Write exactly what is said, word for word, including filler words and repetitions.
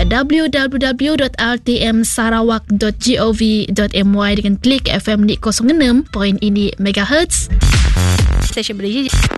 w w w dot r t m sarawak dot gov dot my dengan klik F M di kosong enam titik ini megahertz. Stesen Malaysia.